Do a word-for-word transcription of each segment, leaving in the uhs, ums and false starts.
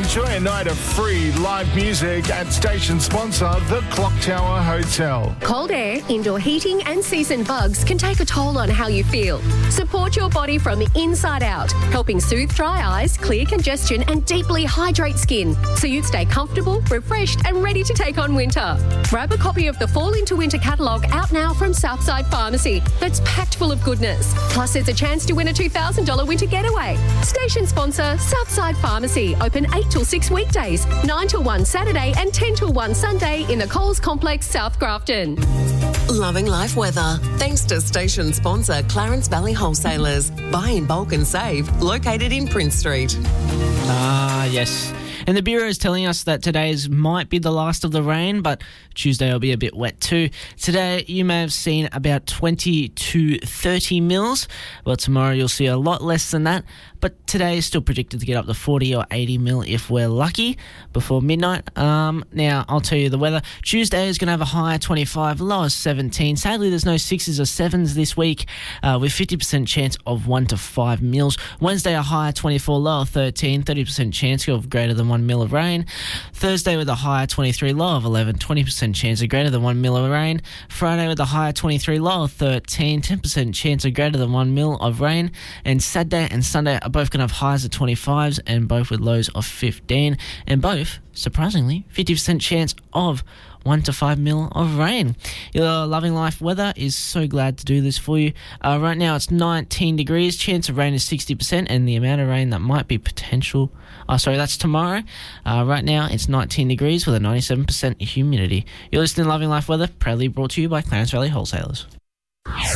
Enjoy a night of free live music at station sponsor, the Clock Tower Hotel. Cold air, indoor heating and season bugs can take a toll on how you feel. Support your body from the inside out, helping soothe dry eyes, clear congestion and deeply hydrate skin so you stay comfortable, refreshed and ready to take on winter. Grab a copy of the Fall into Winter catalogue out now from Southside Pharmacy that's packed full of goodness. Plus there's a chance to win a two thousand dollars winter getaway. Station sponsor, Southside Pharmacy, open eight till six weekdays, nine till one Saturday and ten till one Sunday in the Coles Complex, South Grafton. Loving life weather. Thanks to station sponsor Clarence Valley Wholesalers. Buy in bulk and save. Located in Prince Street. Ah, yes. And the Bureau is telling us that today's might be the last of the rain, but Tuesday will be a bit wet too. Today, you may have seen about twenty to thirty mils. Well, tomorrow you'll see a lot less than that. But today is still predicted to get up to forty or eighty mil if we're lucky before midnight. Um, now, I'll tell you the weather. Tuesday is going to have a high of twenty-five, low of seventeen. Sadly, there's no sixes or sevens this week uh, with fifty percent chance of one to five mils. Wednesday, a high of twenty-four, low of thirteen, thirty percent chance of greater than one mil of rain. Thursday with a high of twenty-three, low of eleven, twenty percent chance of greater than one mil of rain. Friday with a high of twenty-three, low of thirteen, ten percent chance of greater than one mil of rain. And Saturday and Sunday are both going to have highs of twenty-fives and both with lows of fifteen. And both, surprisingly, fifty percent chance of one to five mil of rain. Your Loving Life weather is so glad to do this for you. Uh, right now it's nineteen degrees, chance of rain is sixty percent, and the amount of rain that might be potential, oh sorry, that's tomorrow. Uh, right now it's nineteen degrees with a ninety-seven percent humidity. You're listening to Loving Life weather, proudly brought to you by Clarence Valley Wholesalers.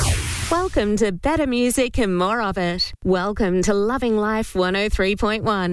Welcome to better music and more of it. Welcome to Loving Life one oh three point one.